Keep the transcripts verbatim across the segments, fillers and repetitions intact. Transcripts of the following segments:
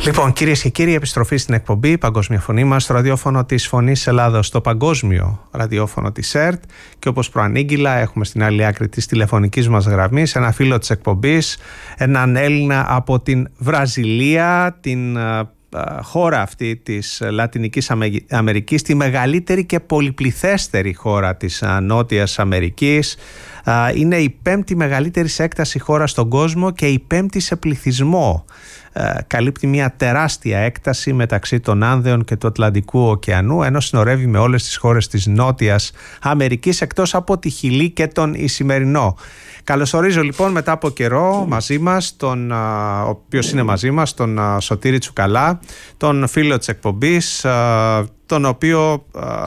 Λοιπόν, κυρίες και κύριοι, επιστροφή στην εκπομπή Παγκόσμια Φωνή μας στο ραδιόφωνο της Φωνής Ελλάδος, στο παγκόσμιο ραδιόφωνο της ΕΡΤ. Και όπως προανήγγυλα, έχουμε στην άλλη άκρη της τηλεφωνικής μας γραμμής ένα φίλο της εκπομπής, έναν Έλληνα από την Βραζιλία, την χώρα αυτή της Λατινικής Αμερικής, τη μεγαλύτερη και πολυπληθέστερη χώρα της Νότιας Αμερικής. Είναι η πέμπτη μεγαλύτερη σε έκταση χώρα στον κόσμο και η πέμπτη σε πληθυσμό. Καλύπτει μια τεράστια έκταση μεταξύ των Άνδεων και του Ατλαντικού ωκεανού, ενώ συνορεύει με όλες τις χώρες της Νότιας Αμερικής, εκτός από τη Χιλή και τον Ισημερινό. Καλωσορίζω λοιπόν μετά από καιρό μαζί μας, τον, ο οποίος είναι μαζί μας, τον Σωτήρη Τσουκαλά, τον φίλο της εκπομπής, τον οποίο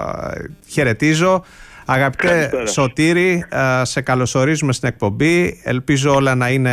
χαιρετίζω. Αγαπητέ Καλησπέρα. Σωτήρη, σε καλωσορίζουμε στην εκπομπή. Ελπίζω όλα να, είναι,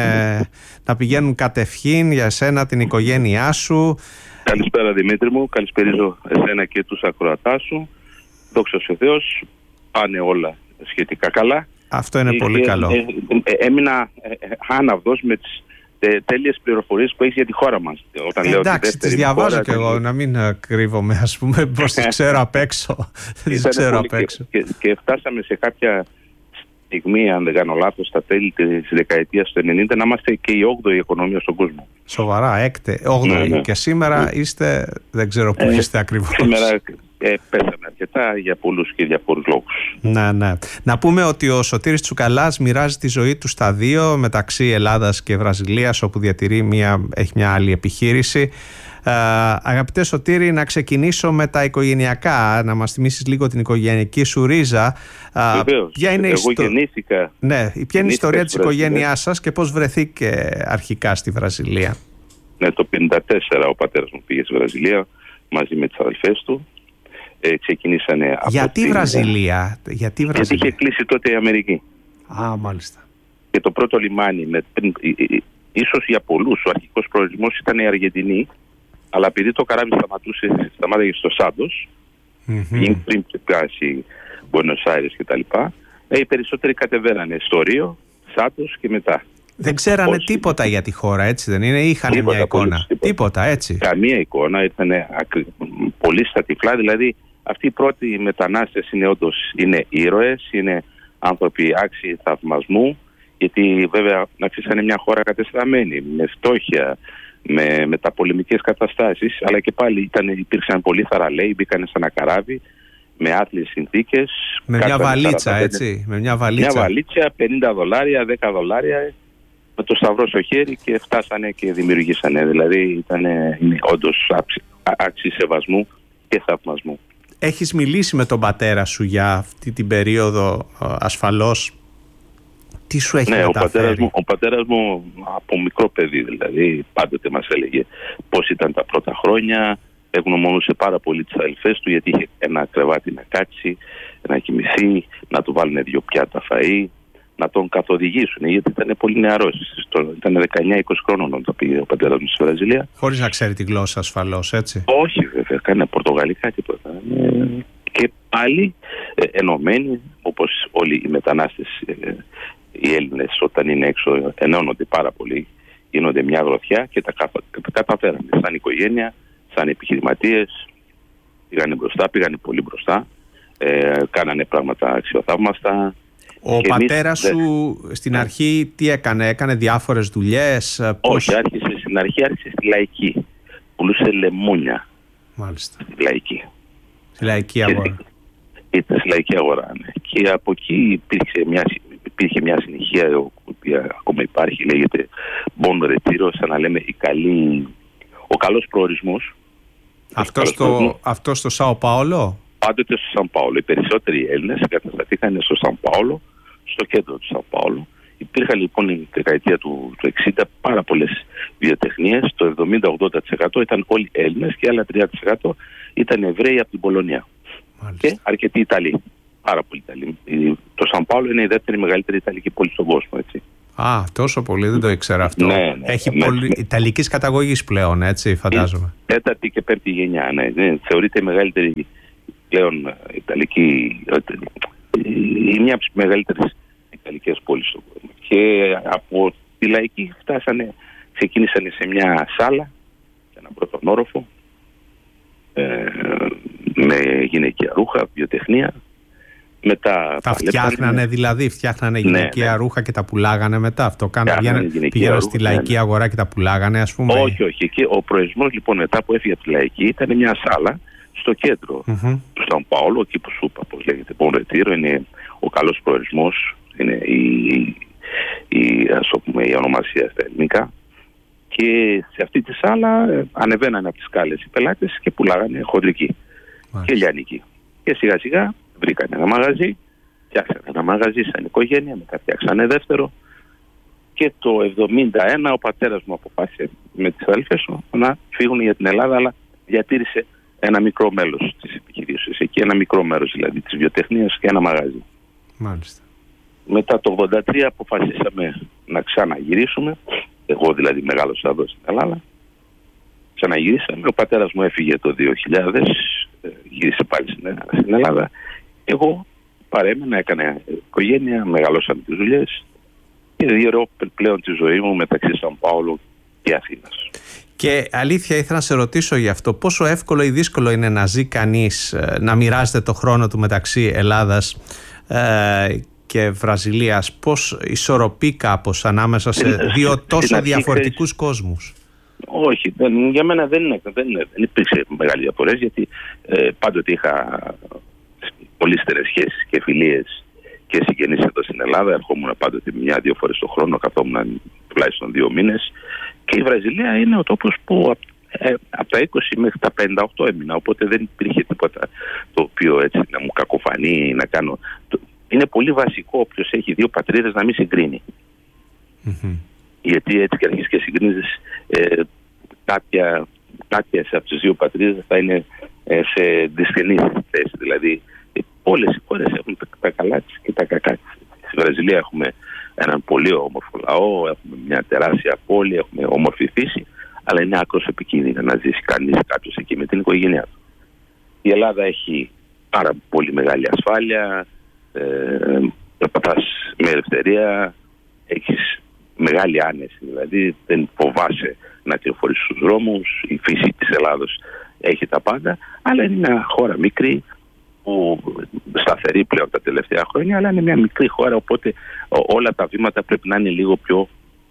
να πηγαίνουν κατευχήν για εσένα, την οικογένειά σου. Καλησπέρα Δημήτρη μου, καλησπέριζω εσένα και τους ακροατάς σου. Δόξα σε Θεός, πάνε όλα σχετικά καλά. Αυτό είναι ε, πολύ ε, καλό. Ε, ε, ε, έμεινα ε, ε, άναυδος με τις τε, τέλειες πληροφορίες που έχεις για τη χώρα μας. Όταν ε, λέω εντάξει, τις διαβάζω κι εγώ, να μην κρύβομαι, ας πούμε, πως τις ξέρω απ' έξω. τις ξέρω απ' έξω. Και, και, και φτάσαμε σε κάποια στιγμή, αν δεν κάνω λάθος, στα τέλη της δεκαετίας του ενενήντα, να είμαστε και η όγδοη οικονομία στον κόσμο. Σοβαρά, έκτε, όγδοη. Ναι, ναι. Και σήμερα ναι. είστε, δεν ξέρω πού ε, είστε ακριβώς. Σήμερα ε, πέσαμε αρκετά για πολλούς και διαφόρους λόγους. Ναι, ναι. Να πούμε ότι ο Σωτήρης Τσουκαλάς μοιράζει τη ζωή του στα δύο, μεταξύ Ελλάδας και Βραζιλίας, όπου διατηρεί μια, έχει μια άλλη επιχείρηση. Uh, αγαπητέ Σωτήρη, να ξεκινήσω με τα οικογενειακά, να μας θυμίσεις λίγο την οικογενειακή σου ρίζα. Uh, Βεβαίως, ποια είναι εγώ ιστο... γεννήθηκα. Ναι, ποια είναι η ιστορία της οικογένειάς σας και πώς βρεθήκε αρχικά στη Βραζιλία? Ναι, το πενήντα τέσσερα ο πατέρας μου πήγε στη Βραζιλία μαζί με τις αδελφές του. Ε, ξεκινήσανε από Γιατί την... Βραζιλία? Γιατί Βραζιλία? Γιατί είχε κλείσει τότε η Αμερική. Α, μάλιστα. Και το πρώτο λιμάνι, με, ίσως για πολλούς, ο αρχικός προορισμός ήταν η Αργεντινή. Αλλά επειδή το καράβι σταματούσε, σταμάτησε στο Σάντος, mm-hmm. πριν πιάσει Μπουένος Άιρες κτλ., οι περισσότεροι κατεβαίνανε στο Ρίο, Σάντος και μετά. Δεν ξέρανε Πώς... τίποτα για τη χώρα, έτσι δεν είναι? Είχαν τίποτα, μια εικόνα? Πολύ, τίποτα. τίποτα, έτσι. Καμία εικόνα, ήταν ακρι... πολύ στα τυφλά. Δηλαδή, αυτοί οι πρώτοι μετανάστες είναι όντως είναι ήρωες, είναι άνθρωποι άξιοι θαυμασμού, γιατί βέβαια να ξέρεις, μια χώρα κατεστραμμένη, με φτώχεια, με μεταπολεμικές καταστάσεις, αλλά και πάλι ήταν, υπήρξαν πολλοί θαραλέοι, μπήκαν σε ένα καράβι με άθλιες συνθήκες. Με μια βαλίτσα, σαράντα πέντε, έτσι, με μια βαλίτσα. Μια βαλίτσα, πενήντα δολάρια, δέκα δολάρια, με το σταυρό στο χέρι και φτάσανε και δημιουργήσανε. Δηλαδή ήταν όντως άξιοι σεβασμού και θαυμασμού. Έχεις μιλήσει με τον πατέρα σου για αυτή την περίοδο ασφαλώς? Τι σου έχει ναι, μεταφέρει? Ο πατέρας, μου, ο πατέρας μου από μικρό παιδί, δηλαδή πάντοτε μας έλεγε πώς ήταν τα πρώτα χρόνια. Ευγνωμονούσε πάρα πολύ τις αδελφές του, γιατί είχε ένα κρεβάτι να κάτσει, να κοιμηθεί, να του βάλουν δύο πιάτα φαΐ, να τον καθοδηγήσουν, γιατί ήταν πολύ νεαρός. Ήταν δεκαεννιά είκοσι χρόνων όταν πήγε ο πατέρας μου στη Βραζιλία. Χωρίς να ξέρει τη γλώσσα ασφαλώς, έτσι? Όχι βέβαια, κανένα πορτογαλικά τίποτα. Και πάλι ε, ενωμένοι, όπως όλοι οι μετανάστες, ε, οι Έλληνες όταν είναι έξω ενώνονται πάρα πολύ, γίνονται μια γροθιά και τα, τα καταφέρανε σαν οικογένεια, σαν επιχειρηματίες, πήγανε μπροστά, πήγανε πολύ μπροστά, ε, κάνανε πράγματα αξιοθαύμαστα. Ο πατέρας εμείς, σου δε... στην αρχή τι έκανε, έκανε διάφορες δουλειές? Όχι, πώς... άρχισε στην αρχή, άρχισε στη λαϊκή, πουλούσε λεμόνια. Μάλιστα. Στη λαϊκή. Στη λαϊκή αγορά. Ήταν στη λαϊκή αγορά, ναι. Και από εκεί υπήρξε μια Υπήρχε μια συνεχεία, η οποία ακόμα υπάρχει, λέγεται Bon Retiro, σαν να λέμε η καλή, ο καλός προορισμός. Αυτό στο, αυτό στο Σάο Πάολο? Πάντοτε στο Σαν Πάολο. Οι περισσότεροι Έλληνες εγκατασταθήκαν στο Σαν Πάολο, στο κέντρο του Σαν Πάολο. Υπήρχαν λοιπόν η δεκαετία του, του εξήντα πάρα πολλές βιοτεχνίες. Το εβδομήντα με ογδόντα τοις εκατό ήταν όλοι Έλληνες και άλλα τρία τοις εκατό ήταν Εβραίοι από την Πολωνία. Μάλιστα. Και αρκετοί Ιταλοί. Πάρα πολύ Ιταλοί. Το Σαν Πάολο είναι η δεύτερη μεγαλύτερη Ιταλική πόλη στον κόσμο, έτσι. Α, τόσο πολύ, δεν το ήξερα αυτό. Ναι, ναι, έχει ναι, πολύ... ναι. Ιταλικής καταγωγής πλέον, έτσι, φαντάζομαι. Τέταρτη και πέμπτη γενιά, ναι. ναι. Θεωρείται η μεγαλύτερη πλέον Ιταλική, η μια από τις μεγαλύτερες Ιταλικές πόλεις στον κόσμο. Και από τη λαϊκή φτάσανε, ξεκίνησαν σε μια σάλα, ένα πρώτον όροφο ε, με γυναικεία ρούχα, βιοτεχνία. Μετά τα φτιάχνανε δηλαδή, φτιάχνανε γυναικεία ναι, ναι. ρούχα και τα πουλάγανε μετά. Αυτό κάνανε, πήγαιναν στη λαϊκή ναι, ναι. αγορά και τα πουλάγανε, ας πούμε. Όχι, όχι. Εκεί, ο προορισμός λοιπόν μετά που έφυγε από τη λαϊκή ήταν μια σάλα στο κέντρο mm-hmm. του Σαν Παόλο, εκεί που σου είπα, πώς λέγεται, Bon Retiro, είναι ο καλός προορισμός, είναι η, η, ας πούμε, η ονομασία στα ελληνικά. Και σε αυτή τη σάλα ε, ανεβαίνανε από τις σκάλες οι πελάτες και πουλάγανε χοντρική mm-hmm. και λιανική. Και σιγά σιγά βρήκανε ένα μαγαζί, φτιάξανε ένα μαγαζί σαν οικογένεια, μετά φτιάξανε δεύτερο και το εβδομήντα ένα ο πατέρας μου αποφάσισε με τις αδελφές μου να φύγουν για την Ελλάδα, αλλά διατήρησε ένα μικρό μέλος της επιχειρήσεως εκεί, ένα μικρό μέρος δηλαδή της βιοτεχνίας και ένα μαγαζί. Μάλιστα. Μετά το ογδόντα τρία αποφασίσαμε να ξαναγυρίσουμε, εγώ δηλαδή μεγάλωσα εδώ στην Ελλάδα, ξαναγυρίσαμε, ο πατέρας μου έφυγε το δύο χιλιάδες, γύρισε πάλι στην Ελλάδα. Εγώ παρέμενα, έκανα οικογένεια, μεγαλώσαμε τις δουλειές και διαιρώ πλέον τη ζωή μου μεταξύ Σαν Πάολο και Αθήνας. Και αλήθεια ήθελα να σε ρωτήσω γι' αυτό, πόσο εύκολο ή δύσκολο είναι να ζει κανείς, να μοιράζεται το χρόνο του μεταξύ Ελλάδας ε, και Βραζιλίας, πώς ισορροπεί κάπως ανάμεσα σε δύο τόσο διαφορετικούς κόσμους? Όχι, δεν, για μένα δεν, είναι, δεν, είναι, δεν υπήρξε μεγάλη διαφορές, γιατί ε, πάντοτε είχα πολύ στενές σχέσεις και φιλίες και συγγενείς εδώ στην Ελλάδα. Ερχόμουν πάντοτε μια-δύο φορές το χρόνο, καθόμουν τουλάχιστον δύο μήνες. Και η Βραζιλία είναι ο τόπος που ε, από τα είκοσι μέχρι τα πενήντα οκτώ έμεινα, οπότε δεν υπήρχε τίποτα το οποίο έτσι να μου κακοφανεί, να κάνω. Είναι πολύ βασικό όποιος έχει δύο πατρίδες να μην συγκρίνει. Mm-hmm. Γιατί έτσι και αρχίσεις και συγκρίνεις ε, κάποια, κάποιες από τις δύο πατρίδες θα είναι ε, σε δυσθενή θέση. Δηλαδή ε, όλες οι χώρες έχουν τα, τα καλά της και τα κακά της. Στη Βραζιλία έχουμε έναν πολύ όμορφο λαό, έχουμε μια τεράστια πόλη, έχουμε όμορφη φύση, αλλά είναι άκρως επικίνδυνο να ζήσει κανείς κάποιος εκεί με την οικογένειά του. Η Ελλάδα έχει πάρα πολύ μεγάλη ασφάλεια, ε, πατάς με ελευθερία, έχεις μεγάλη άνεση, δηλαδή δεν φοβάσαι να κυκλοφορείς στους δρόμους, η φύση της Ελλάδος έχει τα πάντα, αλλά είναι μια χώρα μικρή, που σταθερή πλέον τα τελευταία χρόνια, αλλά είναι μια μικρή χώρα, οπότε όλα τα βήματα πρέπει να είναι λίγο πιο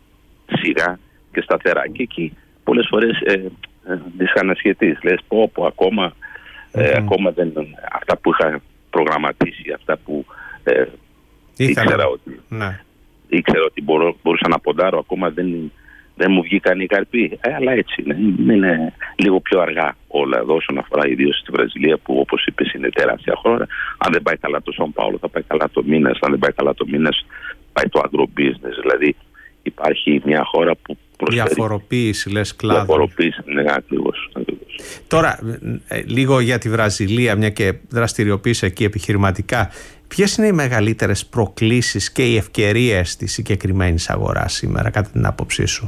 σιγά και σταθερά. Και εκεί πολλές φορές ε, ε, δυσανασχετείς, λες πω πω ακόμα, ε, mm-hmm. ακόμα δεν, αυτά που είχα προγραμματίσει, αυτά που ε, ήξερα ότι, ναι. ήξερα ότι μπορώ, μπορούσα να ποντάρω, ακόμα δεν, δεν μου βγήκαν οι καρποί. Ε, αλλά έτσι είναι, είναι λίγο πιο αργά όλα εδώ όσον αφορά ιδίως στη Βραζιλία, που όπως είπες είναι τεράστια χώρα. Αν δεν πάει καλά το Σαν Πάολο θα πάει καλά το Μίνας, αν δεν πάει καλά το Μίνας πάει το agro-business. Δηλαδή υπάρχει μια χώρα που προσφέρει διαφοροποίηση, λες, κλάδο. Διαφοροποίηση, ναι, ακριβώς. Τώρα λίγο για τη Βραζιλία, μια και δραστηριοποίησε εκεί επιχειρηματικά, ποιες είναι οι μεγαλύτερες προκλήσεις και οι ευκαιρίες της συγκεκριμένης αγοράς σήμερα κατά την άποψή σου?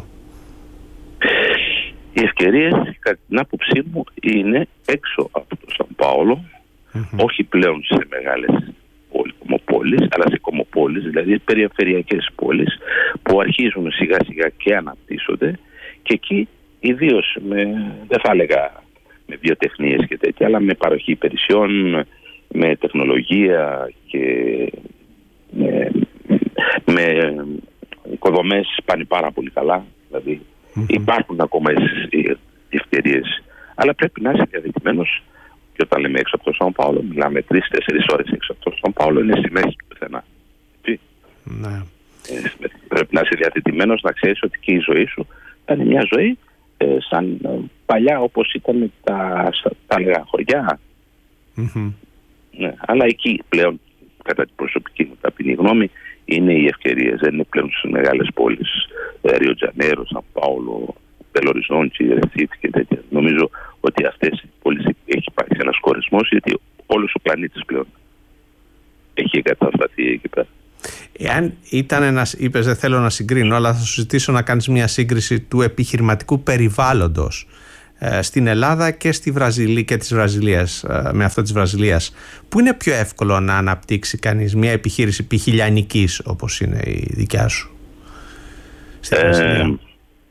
Οι ευκαιρίες κατά την άποψή μου είναι έξω από το Σαν Πάολο, mm-hmm. όχι πλέον σε μεγάλες κομμοπόλεις, αλλά σε κομμοπόλεις, δηλαδή περιφερειακές πόλεις που αρχίζουν σιγά σιγά και αναπτύσσονται, και εκεί ιδίως με, δεν θα έλεγα με βιοτεχνίες και τέτοια, αλλά με παροχή υπηρεσιών, με τεχνολογία και με, με οικοδομές πάνε πάρα πολύ καλά. Δηλαδή mm-hmm. υπάρχουν ακόμα ευκαιρίες, αλλά πρέπει να είσαι διαδικημένος. Και όταν λέμε έξω από το Σαν Πάολο, μιλάμε τρεις-τέσσερις ώρες έξω από το Σαν Πάολο, είναι στη μέση του πουθενά. Ναι. Ε, πρέπει να είσαι διατεθειμένος να ξέρεις ότι και η ζωή σου θα είναι μια ζωή ε, σαν ε, παλιά, όπως ήταν τα, τα λέγα χωριά. Mm-hmm. Ναι, αλλά εκεί πλέον, κατά την προσωπική μου ταπεινή γνώμη, είναι οι ευκαιρίες. Δεν είναι πλέον στις μεγάλες πόλεις, Ρίο Τζανέρο, Σαν Πάολο, Μπέλο Οριζόντσι, Ρεσίφι και τέτοια. Νομίζω ότι αυτές οι πόλεις έχει υπάρξει ένας χωρισμός, γιατί όλος ο πλανήτης πλέον έχει εγκατασταθεί εκεί πέρα. Εάν ήταν ένας, είπες δεν θέλω να συγκρίνω, αλλά θα σου ζητήσω να κάνεις μια σύγκριση του επιχειρηματικού περιβάλλοντος ε, στην Ελλάδα και στη Βραζιλία και της Βραζιλίας, ε, με αυτό της Βραζιλίας. Πού είναι πιο εύκολο να αναπτύξει κανείς μια επιχείρηση π.χ. λιανικής όπως είναι η δικιά σου στη Βραζιλία? Ε,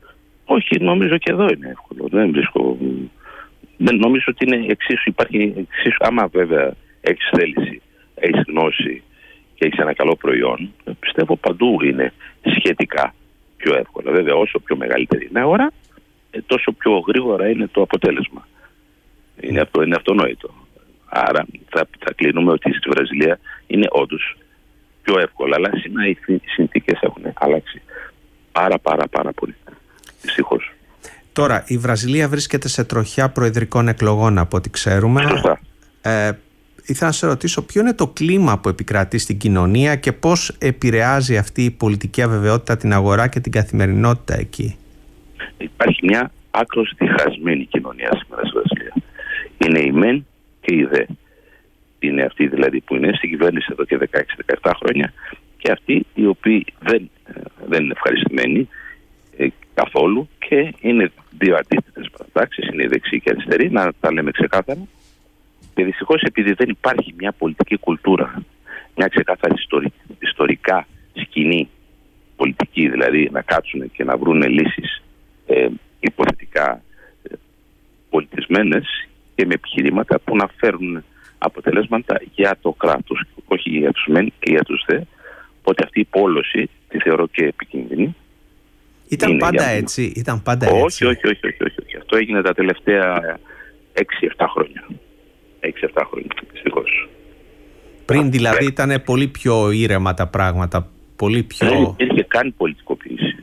Όχι, νομίζω και εδώ είναι εύκολο. Δεν βρίσκω. Δεν νομίζω ότι είναι εξίσου, υπάρχει εξίσου. Άμα βέβαια έχεις θέληση, έχεις γνώση και έχεις ένα καλό προϊόν, πιστεύω παντού είναι σχετικά πιο εύκολα. Βέβαια, όσο πιο μεγαλύτερη είναι η αγορά, τόσο πιο γρήγορα είναι το αποτέλεσμα. Είναι, αυτό, είναι αυτονόητο. Άρα θα, θα κλείνουμε ότι στη Βραζιλία είναι όντως πιο εύκολα. Αλλά σήμερα οι συνθήκες έχουν αλλάξει πάρα πάρα πάρα πολύ. Δυστυχώς. Τώρα, η Βραζιλία βρίσκεται σε τροχιά προεδρικών εκλογών, από ό,τι ξέρουμε. Σωστά. Ε, ήθελα να σε ρωτήσω ποιο είναι το κλίμα που επικρατεί στην κοινωνία και πώς επηρεάζει αυτή η πολιτική αβεβαιότητα την αγορά και την καθημερινότητα εκεί. Υπάρχει μια άκρως διχασμένη κοινωνία σήμερα στη Βραζιλία. Είναι η μεν και η δε. Είναι αυτοί δηλαδή που είναι στην κυβέρνηση εδώ και δεκαέξι δεκαεπτά χρόνια και αυτοί οι οποίοι δεν, δεν είναι ευχαριστημένοι ε, καθόλου και είναι δύο αντίθετες παρατάξεις, είναι η δεξί και η αριστερή, να τα λέμε ξεκάθαρα. Και δυστυχώς επειδή δεν υπάρχει μια πολιτική κουλτούρα, μια ξεκάθαρη ιστορι, ιστορικά σκηνή πολιτική, δηλαδή να κάτσουν και να βρουν λύσεις ε, υποθετικά ε, πολιτισμένες και με επιχειρήματα που να φέρουν αποτελέσματα για το κράτος, όχι για τους μεν και για τους δε. Οπότε αυτή η πόλωση τη θεωρώ και επικίνδυνη. Ήταν πάντα για... έτσι, ήταν πάντα όχι, έτσι. Όχι, όχι, όχι, όχι, όχι. Αυτό έγινε τα τελευταία έξι εφτά χρόνια. έξι εφτά χρόνια, δυστυχώς. Πριν δηλαδή yeah. ήταν πολύ πιο ήρεμα τα πράγματα, πολύ πιο... Δεν υπήρχε καν πολιτικοποίηση.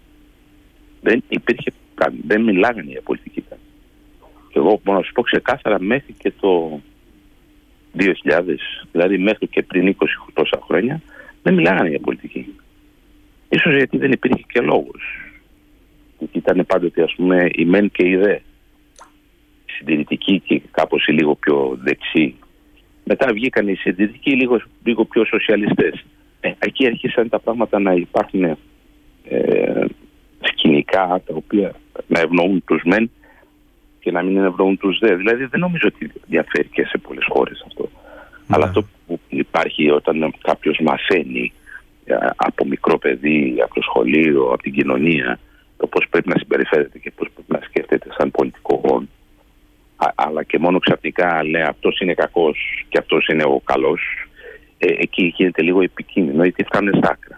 Δεν υπήρχε καν, δεν μιλάγανε για πολιτική καν. Και εγώ μπορώ να σου πω ξεκάθαρα μέχρι και το δύο χιλιάδες, δηλαδή μέχρι και πριν είκοσι τόσα χρόνια, δεν μιλάγανε για πολιτική. Ίσως γιατί δεν υπήρχε και λόγος. Ήταν πάντοτε ας πούμε η μεν και η δε. Συντηρητικοί και κάπως λίγο πιο δεξί. Μετά βγήκαν οι συντηρητικοί λίγο, λίγο πιο σοσιαλιστές. Ε, εκεί αρχίσαν τα πράγματα να υπάρχουν ε, σκηνικά τα οποία να ευνοούν τους μεν και να μην ευνοούν τους δε. Δηλαδή δεν νομίζω ότι διαφέρει και σε πολλές χώρες αυτό. Mm. Αλλά αυτό που υπάρχει όταν κάποιος μαθαίνει από μικρό παιδί, από το σχολείο, από την κοινωνία, το πώς πρέπει να συμπεριφέρεται και πώς πρέπει να σκέφτεται σαν πολιτικό, αλλά και μόνο ξαφνικά λέει αυτός είναι κακός και αυτός είναι ο καλός, ε, εκεί γίνεται λίγο επικίνδυνο γιατί φτάνουν στα άκρα.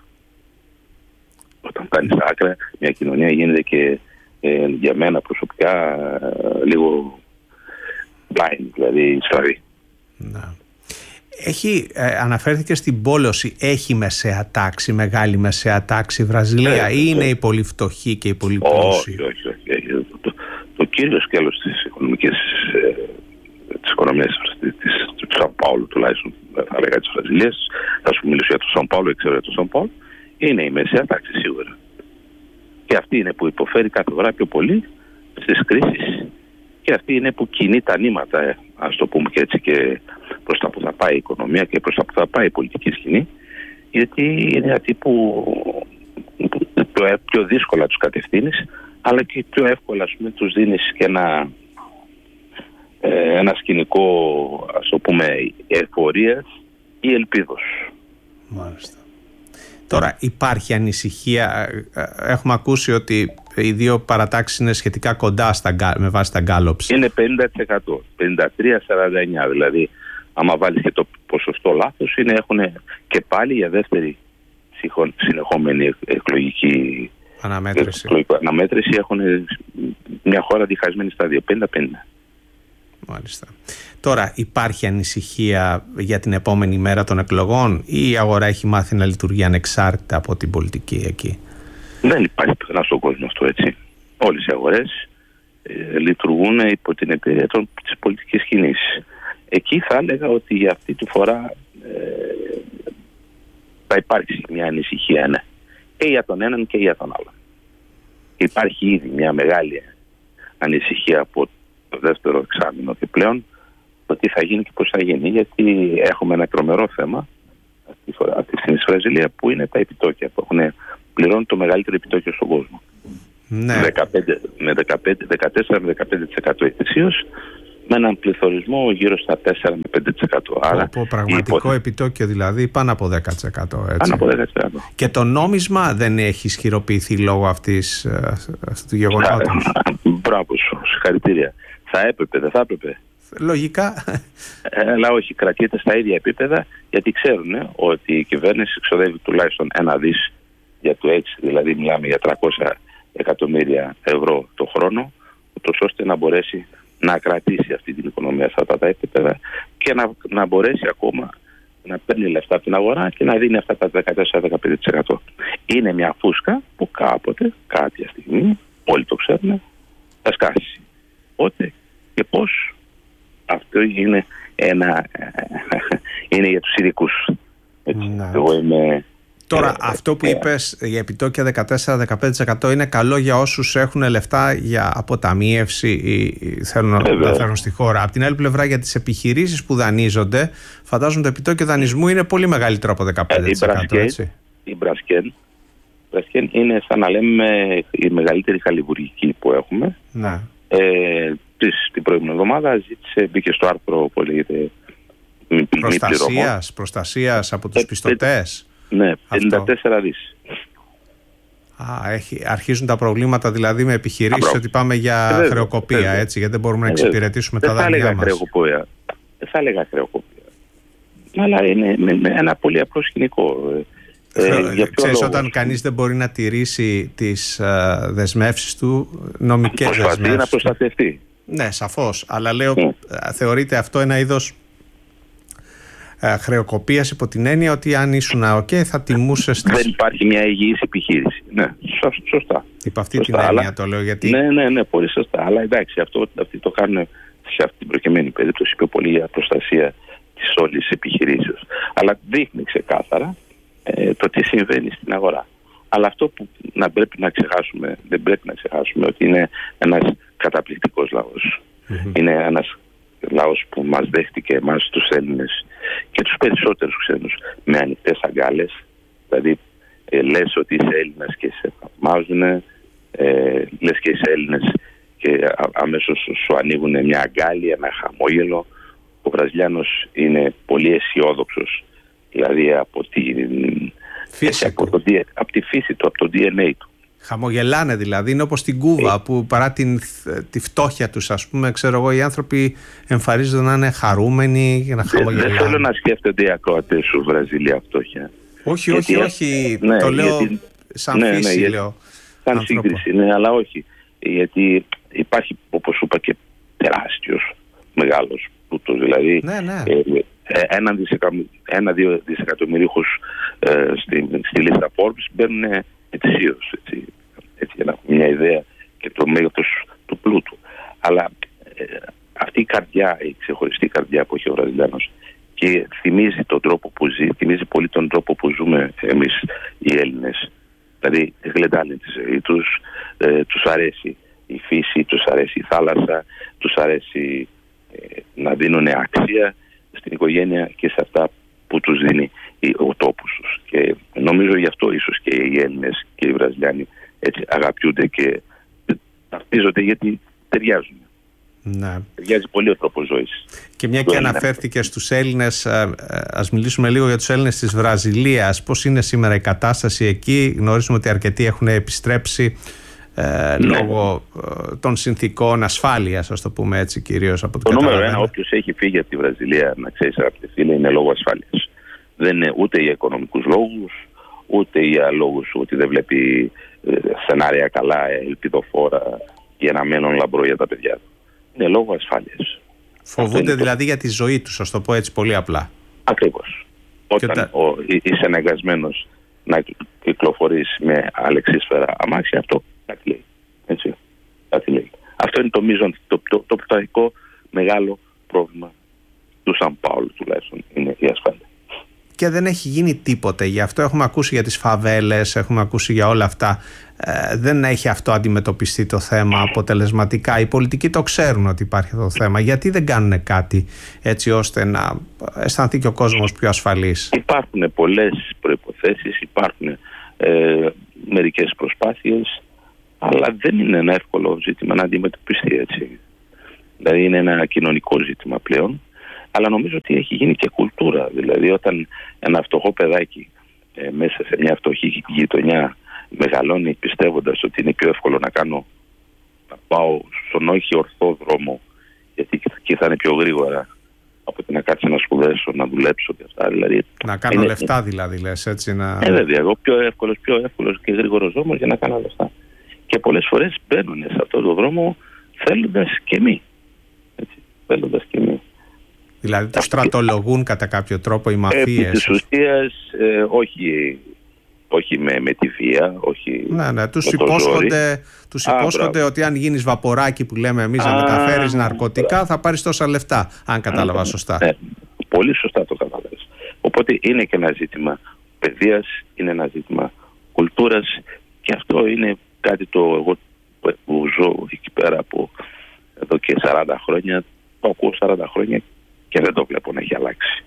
Όταν φτάνει στα άκρα μια κοινωνία γίνεται και ε, για μένα προσωπικά ε, λίγο blind, δηλαδή σφαρή. Να. Έχει, ε, αναφέρθηκε στην πόλωση, έχει μεσαία τάξη, μεγάλη μεσαία τάξη η Βραζιλία ε, ή είναι ε, η πολύ φτωχή και η πολύ πλούσιοι? Όχι, όχι, όχι. όχι. Το, το, το κύριο σκέλος της οικονομικής ε, της οικονομίας του Σαν Πάολου, τουλάχιστον θα λέγα της Βραζιλίας, θα σου μιλήσω για το Σαν Πάολο, ξέρω για το Σαν Πάολο, είναι η μεσαία τάξη σίγουρα. Και αυτή είναι που υποφέρει κάθε φορά πιο πολύ στις κρίσεις και αυτή είναι που κινεί τα νήματα, ε, ας το πούμε και έτσι, και προς τα που θα πάει η οικονομία και προς τα που θα πάει η πολιτική σκηνή, γιατί είναι αυτοί που πιο, πιο δύσκολα τους κατευθύνεις, αλλά και πιο εύκολα ας πούμε, τους δίνεις και ένα, ε, ένα σκηνικό, ας το πούμε, εφορίας ή ελπίδος. Μάλιστα. Τώρα υπάρχει ανησυχία, έχουμε ακούσει ότι οι δύο παρατάξεις είναι σχετικά κοντά στα, με βάση τα γκάλοψη. Είναι πενήντα τοις εκατό, πενήντα τρία σαράντα εννιά, δηλαδή άμα βάλεις και το ποσοστό λάθος, είναι, έχουν και πάλι για δεύτερη συνεχόμενη εκλογική αναμέτρηση, εκλογική αναμέτρηση έχουν μια χώρα διχασμένη στα δύο, πενήντα πενήντα. Μάλιστα. Τώρα υπάρχει ανησυχία για την επόμενη μέρα των εκλογών ή η αγορά έχει μάθει να λειτουργεί ανεξάρτητα από την πολιτική εκεί? Δεν υπάρχει πουθενά στον κόσμο αυτό, έτσι. Όλες οι αγορές ε, λειτουργούν υπό την επίρρεια της πολιτικής σκηνής. Εκεί θα έλεγα ότι για αυτή τη φορά ε, θα υπάρξει μια ανησυχία, ναι. Και για τον έναν και για τον άλλον. Υπάρχει ήδη μια μεγάλη ανησυχία από το δεύτερο εξάμηνο και πλέον το τι θα γίνει και πώς θα γίνει, γιατί έχουμε ένα τρομερό θέμα αυτή τη φορά στην Βραζιλία που είναι τα επιτόκια που έχουν πληρώνει το μεγαλύτερο επιτόκιο στον κόσμο. Ναι. δεκαπέντε με δεκαπέντε, δεκατέσσερα με δεκαπέντε τοις εκατό ετησίως με έναν πληθωρισμό γύρω στα τέσσερα με πέντε τοις εκατό. Άρα, από πραγματικό υπό... επιτόκιο δηλαδή πάνω από δέκα τοις εκατό. Έτσι. Πάνω από δέκα τοις εκατό. Και το νόμισμα δεν έχει ισχυροποιηθεί λόγω αυτής, αυτού του γεγονότος. Μπράβο σου, συγχαρητήρια. Θα έπρεπε, δεν θα έπρεπε. Λογικά. Ε, αλλά όχι, κρατείται στα ίδια επίπεδα, γιατί ξέρουν ότι η κυβέρνηση εξοδεύει τουλάχιστον ένα δις για το έτσι, δηλαδή μιλάμε για τριακόσια εκατομμύρια ευρώ το χρόνο, ούτως ώστε να μπορέσει να κρατήσει αυτή την οικονομία σε αυτά τα επίπεδα και να, να μπορέσει ακόμα να παίρνει λεφτά από την αγορά και να δίνει αυτά τα δεκατέσσερα με δεκαπέντε τοις εκατό. Είναι μια φούσκα που κάποτε, κάποια στιγμή, όλοι το ξέρουν, θα σκάσει. Πότε και πώς, αυτό είναι, ένα, είναι για τους ειδικούς. Εγώ είμαι... Τώρα, ε, αυτό που ε, είπες για επιτόκια δεκατέσσερα με δεκαπέντε τοις εκατό είναι καλό για όσους έχουν λεφτά για αποταμίευση ή θέλουν να τα φέρουν στη χώρα. Απ' την άλλη πλευρά, για τις επιχειρήσεις που δανείζονται, φαντάζομαι το επιτόκιο δανεισμού είναι πολύ μεγαλύτερο από δεκαπέντε τοις εκατό. Ε, έτσι. Η Μπρασκέν, Μπρασκέν είναι σαν να λέμε η μεγαλύτερη χαλιβουργική που έχουμε. Ναι. Ε, την προηγούμενη εβδομάδα ζήτησε, μπήκε στο άρθρο που λέγεται προστασίας, προστασίας από τους ε, πιστωτές. Ναι, πενήντα τέσσερα δις. Α, έχει, αρχίζουν τα προβλήματα δηλαδή με επιχειρήσεις ότι πάμε για βέβαια, χρεοκοπία, βέβαια. Έτσι, γιατί δεν μπορούμε να εξυπηρετήσουμε δεν τα δάνειά μας. Χρεοκοπία. Δεν θα έλεγα χρεοκοπία. Αλλά είναι, είναι ένα πολύ απλό σκηνικό. Ε, για Ξέρεις, όταν κανείς δεν μπορεί να τηρήσει τις uh, δεσμεύσεις του, νομικές δεσμεύσεις. Προσπαθεί να προστατευτεί. Ναι, σαφώς. Αλλά λέω, mm. θεωρείται αυτό ένα είδος χρεοκοπίας υπό την έννοια ότι αν ήσουν ok θα τιμούσες... Δεν υπάρχει μια υγιής επιχείρηση. Ναι, σωστά. Υπ' αυτή την έννοια αλλά... το λέω γιατί... Ναι, ναι, ναι, πολύ σωστά. Αλλά εντάξει, αυτό, αυτοί το κάνουν σε αυτή την προκειμένη περίπτωση πιο πολύ για προστασία της όλης επιχειρήσεως. Αλλά δείχνει ξεκάθαρα ε, το τι συμβαίνει στην αγορά. Αλλά αυτό που να πρέπει να ξεχάσουμε, δεν πρέπει να ξεχάσουμε ότι είναι ένας καταπληκτικός λαός. Mm-hmm. Είναι ένας λαός που μας δέχτηκε εμάς τους Έλληνες και τους περισσότερους ξένους με ανοιχτές αγκάλες. Δηλαδή ε, λες ότι είσαι Έλληνας και σε θαυμάζουν, ε, λες και είσαι Έλληνας και α, αμέσως σου ανοίγουν μια αγκάλια, ένα χαμόγελο. Ο Βραζιλιάνος είναι πολύ αισιόδοξος, δηλαδή από, την, από, το, από τη φύση του, από το ντι εν έι του. Χαμογελάνε δηλαδή, είναι όπως στην Κούβα ε. που παρά την, τη φτώχεια τους, ας πούμε, ξέρω εγώ, οι άνθρωποι εμφανίζονται να είναι χαρούμενοι και να χαμογελάνε. Δεν θέλω να σκέφτονται οι ακροατές σου Βραζιλία φτώχεια. Όχι, γιατί, όχι, όχι, ναι, το λέω γιατί, σαν ναι, φύση, ναι, λέω. Σαν σύγκριση, ναι, αλλά όχι. Γιατί υπάρχει, όπως σου είπα, και τεράστιος, μεγάλος πλούτος, δηλαδή ναι, ναι. Ε, ένα, δισεκα, ένα δύο δισεκατομμυρίχους ε, στη, στη λίστα Forbes μπαίνουν ετησίως, έτσι, έτσι, για να έχουμε μια ιδέα και το μέγεθος του πλούτου. Αλλά ε, αυτή η καρδιά, η ξεχωριστή καρδιά που έχει ο Βραζιλιάνος και θυμίζει τον τρόπο που ζει, θυμίζει πολύ τον τρόπο που ζούμε εμείς οι Έλληνες. Δηλαδή γλεντάνε τη ζωή τους, ε, τους αρέσει η φύση, τους αρέσει η θάλασσα, τους αρέσει ε, να δίνουν αξία στην οικογένεια και σε αυτά που τους δίνει ο τόπος τους. Και νομίζω γι' αυτό ίσως και οι Έλληνες και οι Βραζιλιάνοι έτσι αγαπιούνται και ταυτίζονται, γιατί ταιριάζουν. Ναι. Ταιριάζει πολύ ο τρόπος ζωής. Και μια και αναφέρθηκε στους Έλληνες, ας μιλήσουμε λίγο για τους Έλληνες της Βραζιλίας. Πώς είναι σήμερα η κατάσταση εκεί? Γνωρίζουμε ότι αρκετοί έχουν επιστρέψει ε, ναι. λόγω ε, των συνθήκων ασφάλειας, ας το πούμε έτσι, κυρίως από το νούμερο ένα, όποιος έχει φύγει από τη Βραζιλία, να ξέρεις αγαπητέ φίλε, είναι λόγω ασφάλειας. Δεν είναι ούτε για οικονομικούς λόγους, ούτε για λόγους ότι δεν βλέπει ε, σενάρια καλά, ελπιδοφόρα για να μένουν λαμπρό για τα παιδιά του. Είναι λόγω ασφάλειας. Φοβούνται δηλαδή το... για τη ζωή τους, ας το πω έτσι πολύ απλά. Ακριβώς. Όταν τα... ο, είσαι αναγκασμένος να κυκλοφορείς με αλεξίσφαιρα αμάξια, αυτό κάτι λέει. Έτσι, κάτι λέει. Αυτό είναι το μείζον, το, το, το πρωταρχικό μεγάλο πρόβλημα του Σαν Πάολου τουλάχιστον, είναι η ασφάλεια. Και δεν έχει γίνει τίποτε. Γι' αυτό έχουμε ακούσει για τις φαβέλες, έχουμε ακούσει για όλα αυτά. Ε, δεν έχει αυτό αντιμετωπιστεί το θέμα αποτελεσματικά. Οι πολιτικοί το ξέρουν ότι υπάρχει αυτό το θέμα. Γιατί δεν κάνουν κάτι έτσι ώστε να αισθανθεί και ο κόσμος πιο ασφαλής? Υπάρχουν πολλές προϋποθέσεις, υπάρχουν ε, μερικές προσπάθειες, αλλά δεν είναι ένα εύκολο ζήτημα να αντιμετωπιστεί έτσι. Δηλαδή είναι ένα κοινωνικό ζήτημα πλέον, αλλά νομίζω ότι έχει γίνει και κουλτούρα. Δηλαδή όταν ένα φτωχό παιδάκι ε, μέσα σε μια φτωχή γειτονιά μεγαλώνει πιστεύοντας ότι είναι πιο εύκολο να κάνω, να πάω στον όχι ορθό δρόμο, γιατί εκεί θα είναι πιο γρήγορα από ότι να κάτσει να σπουδάσω, να δουλέψω και αυτά. Δηλαδή, να κάνω είναι... λεφτά δηλαδή, λες, έτσι να... Ε, βέβαια, εγώ πιο εύκολος, πιο εύκολος και γρήγορος δρόμος για να κάνω λεφτά. Και πολλές φορές μπαίνουν σε αυτόν τον δρόμο θέλοντας και μη. Έτσι, θέλοντας και μη. Δηλαδή τους στρατολογούν κατά κάποιο τρόπο οι μαφίες. Επί της ουσίας, ε, όχι... όχι με, με τη βία, όχι. Ναι, ναι, τους υπόσχονται, τους υπόσχονται Α, ότι αν γίνεις βαποράκι που λέμε εμείς να μεταφέρεις ναρκωτικά μπράβο. θα πάρεις τόσα λεφτά, αν κατάλαβα Α, σωστά. Ναι, πολύ σωστά το κατάλαβες. Οπότε είναι και ένα ζήτημα παιδείας, είναι ένα ζήτημα κουλτούρας και αυτό είναι κάτι το εγώ που ζω εκεί πέρα από εδώ και σαράντα χρόνια, το ακούω σαράντα χρόνια και δεν το βλέπω να έχει αλλάξει.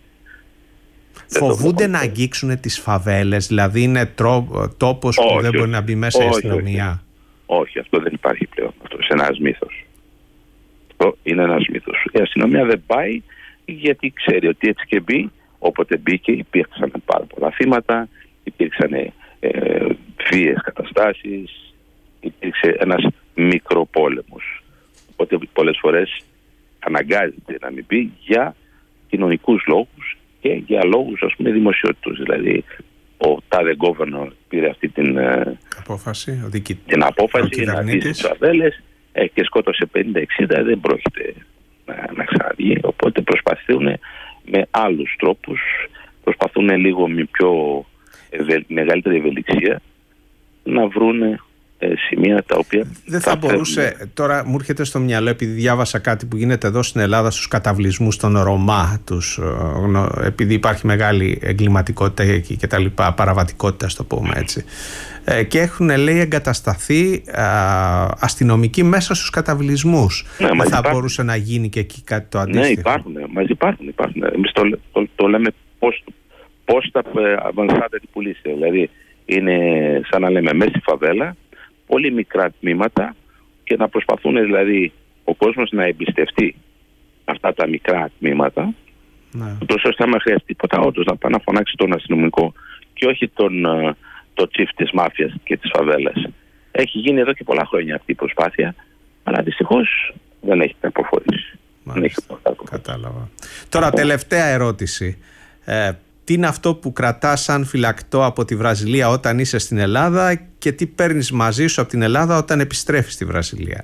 Φοβούνται να αγγίξουν τις φαβέλες, δηλαδή είναι τρό, τόπος όχι, που δεν όχι, μπορεί να μπει μέσα η αστυνομία. Όχι, όχι, αυτό δεν υπάρχει πλέον. Αυτό είναι ένας μύθος. Αυτό είναι ένας μύθος. Η αστυνομία δεν πάει γιατί ξέρει ότι έτσι και μπει, όποτε μπήκε υπήρξαν πάρα πολλά θύματα, υπήρξαν ε, βίαιες καταστάσεις, υπήρξε ένας μικροπόλεμος. Οπότε πολλές φορές αναγκάζεται να μην μπει για κοινωνικούς λόγους και για λόγους, ας πούμε, δημοσιότητας. Δηλαδή ο τάδε governor πήρε αυτή την απόφαση, ο δικη... την απόφαση να βγει στις φαβέλες ε, και σκότωσε πενήντα εξήντα, δεν πρόκειται να, να ξαναβγεί. Οπότε προσπαθούν με άλλους τρόπους, προσπαθούν λίγο με πιο ευε... μεγαλύτερη ευελιξία να βρούνε σημεία τα οποία δεν θα, θα μπορούσε φέρουν. Τώρα μου έρχεται στο μυαλό, επειδή διάβασα κάτι που γίνεται εδώ στην Ελλάδα στους καταβλισμούς των Ρωμά τους, επειδή υπάρχει μεγάλη εγκληματικότητα εκεί και τα λοιπά, παραβατικότητα στο πούμε έτσι, και έχουν λέει εγκατασταθεί α, αστυνομικοί μέσα στους καταβλισμούς. Ναι, δεν θα υπάρχουν. Μπορούσε να γίνει και εκεί κάτι το αντίστοιχο? Ναι, υπάρχουν, μας υπάρχουν, υπάρχουν. Εμείς το, το, το λέμε πώς, πώς τα avanzata di polizia, δηλαδή είναι σαν να λέμε μέσα στη φαβέλα πολύ μικρά τμήματα και να προσπαθούν δηλαδή ο κόσμος να εμπιστευτεί αυτά τα μικρά τμήματα, ναι. Τόσο ώστε άμα χρειαστεί τίποτα όντως να πάει να φωνάξει τον αστυνομικό και όχι τον το τσιφ της μάφιας και της φαβέλας. Έχει γίνει εδώ και πολλά χρόνια αυτή η προσπάθεια, αλλά δυστυχώς δεν έχει προχωρήσει. Κατάλαβα. Τώρα τελευταία ερώτηση. Ε, Τι είναι αυτό που κρατάς σαν φυλακτό από τη Βραζιλία όταν είσαι στην Ελλάδα και τι παίρνεις μαζί σου από την Ελλάδα όταν επιστρέφεις στη Βραζιλία?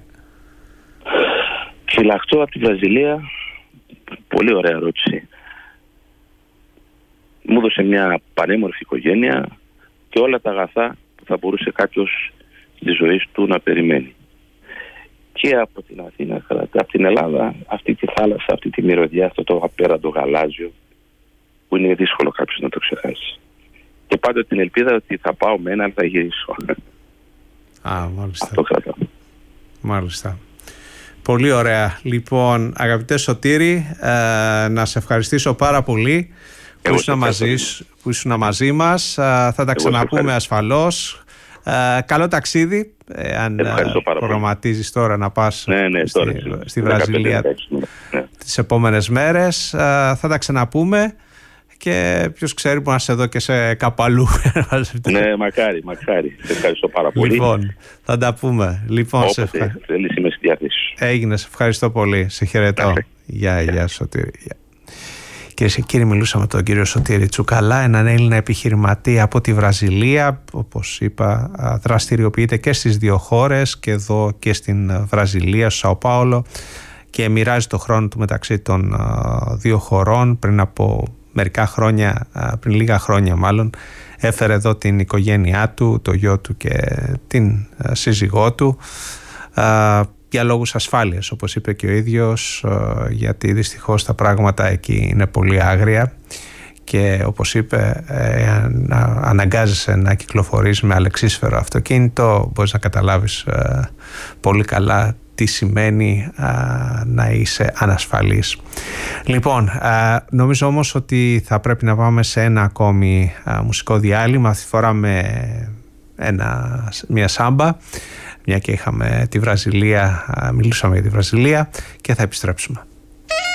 Φυλακτό από τη Βραζιλία, πολύ ωραία ερώτηση. Μου έδωσε μια πανέμορφη οικογένεια και όλα τα αγαθά που θα μπορούσε κάποιος στη ζωή του να περιμένει. Και από την Αθήνα, από την Ελλάδα, αυτή τη θάλασσα, αυτή τη μυρωδιά, αυτό το απέραντο γαλάζιο, που είναι δύσκολο κάποιος να το ξεχάσει. Και πάντα την ελπίδα ότι θα πάω με έναν, θα γυρίσω. Α, μάλιστα. Αυτό κρατάω. Μάλιστα. Πολύ ωραία. Λοιπόν, αγαπητέ Σωτήρη, ε, να σε ευχαριστήσω πάρα πολύ που ήσουν, μαζί, που ήσουν μαζί μας. Ε, θα τα ξαναπούμε ασφαλώς. Ε, καλό ταξίδι, ε, αν προγραμματίζεις τώρα να πας ναι, ναι, στη, τώρα, στη Βραζιλία ναι. τις επόμενες μέρες. Ε, θα τα ξαναπούμε. Και ποιος ξέρει που να σε δω και σε κάπου αλλού. Ναι, μακάρι, μακάρι. Σε ευχαριστώ πάρα πολύ. Λοιπόν, θα τα πούμε. Λοιπόν, όποτε ευχα... θέλεις είμαι στη διάθεση σου. Έγινε, σε ευχαριστώ πολύ. Σε χαιρετώ. Γεια, γεια Σωτήρη. Κυρίες και κύριοι, μιλούσαμε με τον κύριο Σωτήρη Τσουκαλά, έναν Έλληνα επιχειρηματία από τη Βραζιλία. Όπως είπα, δραστηριοποιείται και στις δύο χώρες, και εδώ και στην Βραζιλία, στο Σαο Πάολο, και μοιράζει το χρόνο του μεταξύ των δύο χωρών. Πριν από μερικά χρόνια, πριν λίγα χρόνια μάλλον, έφερε εδώ την οικογένειά του, το γιο του και την σύζυγό του, για λόγους ασφάλειας, όπως είπε και ο ίδιος, γιατί δυστυχώς τα πράγματα εκεί είναι πολύ άγρια και όπως είπε, αναγκάζεσαι να κυκλοφορείς με αλεξίσφαιρο αυτοκίνητο. Μπορείς να καταλάβεις πολύ καλά τι σημαίνει α, να είσαι ανασφαλής. Λοιπόν, α, νομίζω όμως ότι θα πρέπει να πάμε σε ένα ακόμη α, μουσικό διάλειμμα, αυτή τη φορά με ένα, μια σάμπα. μια και είχαμε τη Βραζιλία, μιλούσαμε για τη Βραζιλία, και θα επιστρέψουμε.